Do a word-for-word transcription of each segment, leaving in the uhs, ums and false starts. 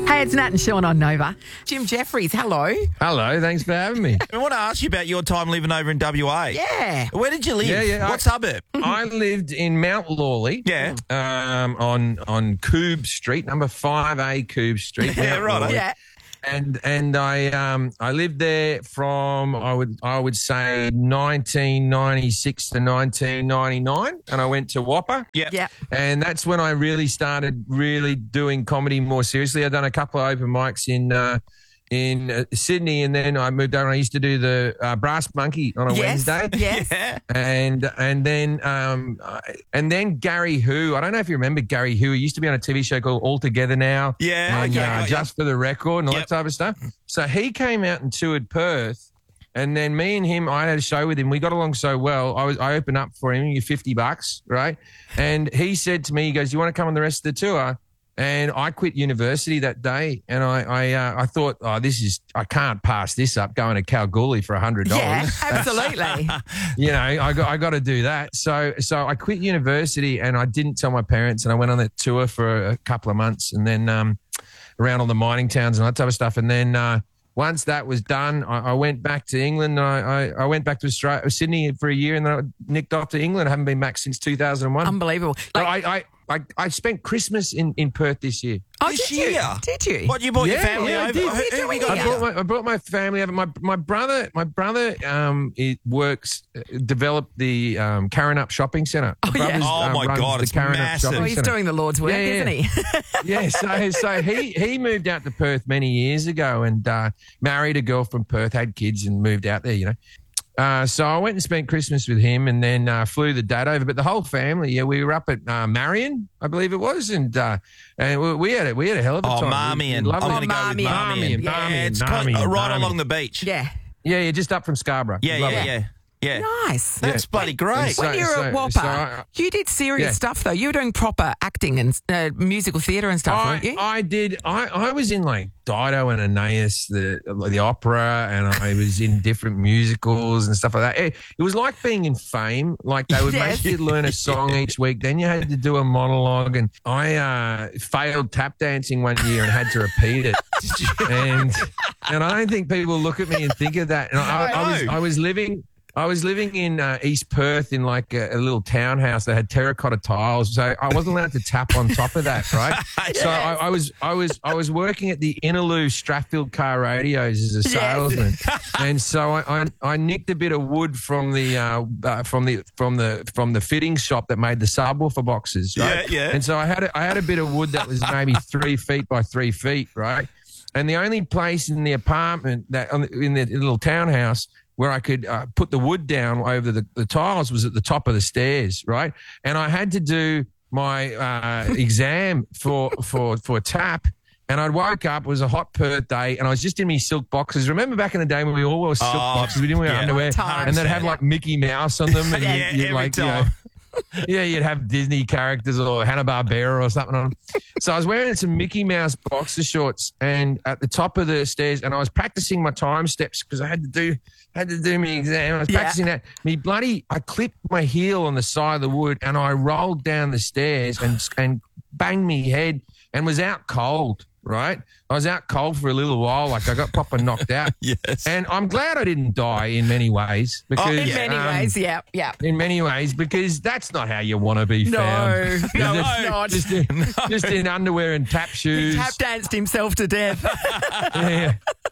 Hey, it's Nat and Sean on Nova. Jim Jeffries, hello. Hello, thanks for having me. I want to ask you about your time living over in W A. Yeah. Where did you live? Yeah, yeah, What I- suburb? I lived in Mount Lawley. Yeah. Um, on on Coob Street, number five A Coob Street. Yeah, Mount right. Lawley. Yeah. And and I um I lived there from I would I would say nineteen ninety-six to nineteen ninety-nine, and I went to Whopper. Yeah. Yeah. And that's when I really started really doing comedy more seriously. I'd done a couple of open mics in uh, in uh, Sydney, and then I moved over. I used to do the uh, Brass Monkey on a Yes. Wednesday. Yes. Yeah. And and then um I- and then Gary Who. I don't know if you remember Gary Who. He used to be on a T V show called All Together Now. Yeah, And, okay, uh, right, Just for the Record and all Yep. that type of stuff. So he came out and toured Perth. And then me and him, I had a show with him. We got along so well. I was I opened up for him, you fifty bucks, right? And he said to me, he goes, "You want to come on the rest of the tour?" And I quit university that day, and I I, uh, I thought, oh, this is I can't pass this up going to Kalgoorlie for a hundred Yeah, dollars. absolutely. You know, I got I got to do that. So so I quit university, and I didn't tell my parents, and I went on that tour for a couple of months, and then um, around all the mining towns and that type of stuff, and then. Uh, Once that was done, I, I went back to England. I, I, I went back to Australia, Sydney for a year, and then I nicked off to England. I haven't been back since two thousand one. Unbelievable. But Like, I, I, I, I spent Christmas in, in Perth this year. oh, this did you? year? Did you? What, you brought your Yeah, family yeah, I over? did. Who, What are you who we doing got I Yeah. brought my I brought my family over. My my brother my brother um it works uh, developed the um Karrinyup Shopping Centre. Oh, yeah. Oh, my runs God, the it's Karrinyup massive. Shopping Oh, he's Centre. doing the Lord's work, Yeah, yeah. isn't he? Yeah, so so he he moved out to Perth many years ago and uh, married a girl from Perth, had kids, and moved out there. You know, uh, so I went and spent Christmas with him, and then uh, flew the dad over. But the whole family, yeah, we were up at uh, Marion, I believe it was, and uh, and we, we had a, we had a hell of a Oh, time. Marmion. We- we I'm loved going it. to go with Marmion. Marmion. Yeah, Marmion, it's Marmion, quite, right Marmion. along the beach. Yeah. Yeah, yeah, just up from Scarborough. Yeah, Lovely. yeah, yeah. Yeah. Nice. That's bloody great. So- When you were so- at Whopper, so I- you did serious Yeah. stuff, though. You were doing proper acting and uh, musical theatre and stuff, weren't I, you? I did. I, I was in like Dido and Aeneas, the the opera, and I was in different musicals and stuff like that. It, it was like being in Fame. Like they would Yes. make you learn a song each week, then you had to do a monologue. And I uh, failed tap dancing one year and had to repeat it. and and I don't think people look at me and think of that. And I, I was No. I was living. I was living in uh, East Perth in like a, a little townhouse that had terracotta tiles, so I wasn't allowed to tap on top of that, right? So I, I was, I was, I was working at the Innaloo Strathfield Car Radios as a Yes. salesman, and so I, I, I nicked a bit of wood from the, uh, uh, from the, from the, from the fitting shop that made the subwoofer boxes, right? Yeah, yeah. And so I had, a, I had a bit of wood that was maybe three feet by three feet, right? And the only place in the apartment that on the, in the little townhouse where I could uh, put the wood down over the, the tiles was at the top of the stairs, right? And I had to do my uh, exam for for for tap. And I woke up, it was a hot Perth day, and I was just in my silk boxes. Remember back in the day when we all wore silk Oh, boxes? We didn't wear yeah. underwear. Times. And they'd have like Mickey Mouse on them. And Yeah, you'd, you'd every like, you know, time. yeah, you'd have Disney characters or Hanna-Barbera or something on them. So I was wearing some Mickey Mouse boxer shorts and at the top of the stairs, and I was practicing my time steps because I had to do had to do my exam. I was Yeah. practicing that. Me bloody, I clipped my heel on the side of the wood and I rolled down the stairs and and banged me head and was out cold. Right, I was out cold for a little while. Like I got proper knocked out. Yes. And I'm glad I didn't die in many ways because In many um, ways, yeah, yeah. in many ways, because that's not how you want to be No, found. no, Just- it's not. Just in, just in underwear and tap shoes. Tap danced himself to death. Yeah.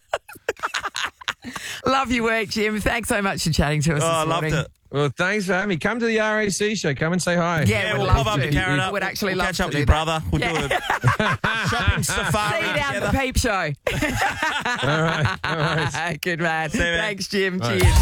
Love your work, Jim. Thanks so much for chatting to us Oh, this I loved morning. it. Well, thanks for having me. Come to the R A C show. Come and say hi. Yeah, Yeah, we'd we'll love pop up to. to Karrinyup. Would actually we'll love catch to up do with your that. brother. We'll Yeah. do a shopping safari See you down at the together. Peep Show. All right. All right. Good man. you, man. Thanks, Jim. All right. Cheers.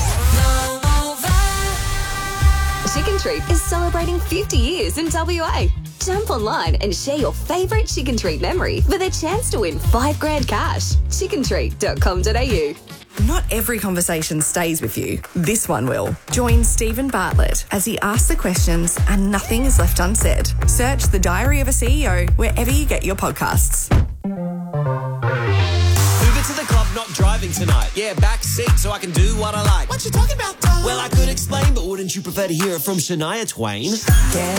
Chicken Treat is celebrating fifty years in W A. Jump online and share your favourite Chicken Treat memory with a chance to win five grand cash. chicken treat dot com dot a u. Not every conversation stays with you. This one will. Join Stephen Bartlett as he asks the questions and nothing is left unsaid. Search The Diary of a C E O wherever you get your podcasts. Uber to the club, not driving tonight. Yeah, back seat so I can do what I like. What you talking about, Tom? Well, I could explain, but wouldn't you prefer to hear it from Shania Twain? Get